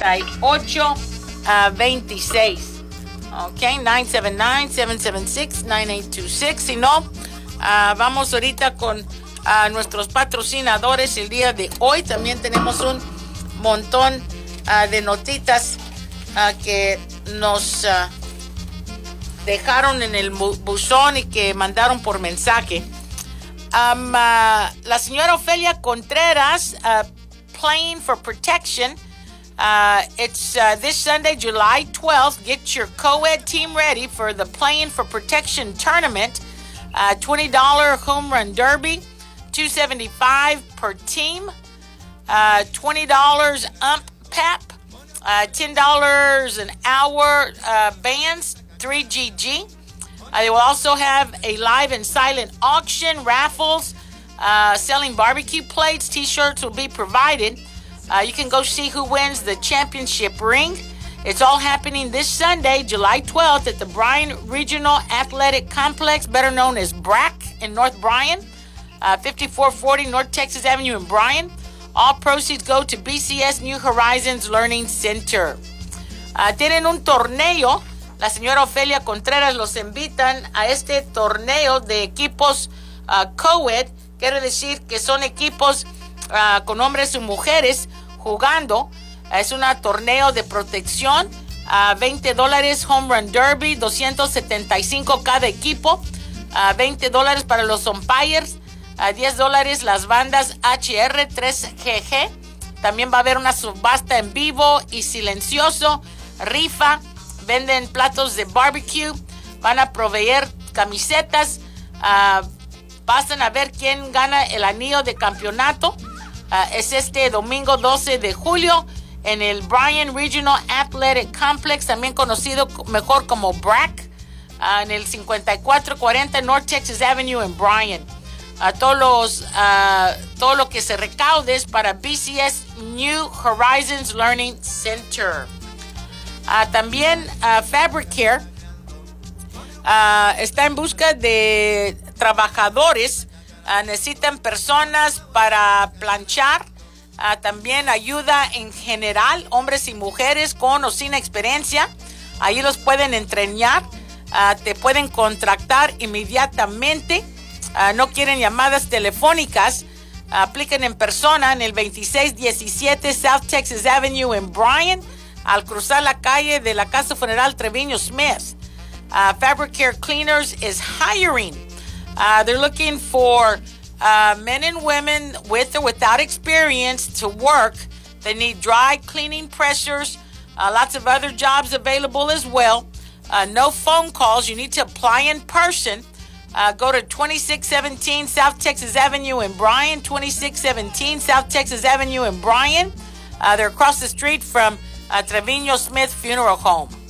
979-776-9826. Ok, 979-776-9826. Si no, vamos ahorita con nuestros patrocinadores el día de hoy. También tenemos un montón de notitas que nos dejaron en el buzón y que mandaron por mensaje. La señora Ofelia Contreras, Playing for Protection. It's this Sunday, July 12th. Get your co-ed team ready for the Playing for Protection tournament. $20 home run derby, $275 per team, $20 ump pap, $10 an hour bands, 3GG. They will also have a live and silent auction, raffles, selling barbecue plates, t-shirts will be provided. You can go see who wins the championship ring. It's all happening this Sunday, July 12th at the Bryan Regional Athletic Complex, better known as BRAC in North Bryan, 5440 North Texas Avenue in Bryan. All proceeds go to BCS New Horizons Learning Center. Tienen un torneo. La señora Ofelia Contreras los invitan a este torneo de equipos co-ed. Quiere decir que son equipos con hombres y mujeres jugando. Es un torneo de protección. $20 home run derby, $275 cada equipo. $20 para los umpires. $10 las bandas HR 3GG. También va a haber una subasta en vivo y silencioso. Rifa. Venden platos de barbecue. Van a proveer camisetas. Pasan a ver quién gana el anillo de campeonato. Es este domingo 12 de julio en el Bryan Regional Athletic Complex, también conocido mejor como BRAC, en el 5440 North Texas Avenue en Bryan. Todo lo que se recaude es para BCS New Horizons Learning Center. También Fabric Care está en busca de trabajadores. Necesitan personas para planchar. También ayuda en general, hombres y mujeres con o sin experiencia. Ahí los pueden entrenar. Te pueden contratar inmediatamente. No quieren llamadas telefónicas. Apliquen en persona en el 2617 South Texas Avenue en Bryan, al cruzar la calle de la Casa Funeral Treviño Smith. Fabric Care Cleaners is hiring. They're looking for men and women with or without experience to work. They need dry cleaning pressures. Lots of other jobs available as well. No phone calls. You need to apply in person. Go to 2617 South Texas Avenue in Bryan, 2617 South Texas Avenue in Bryan. They're across the street from Treviño Smith Funeral Home.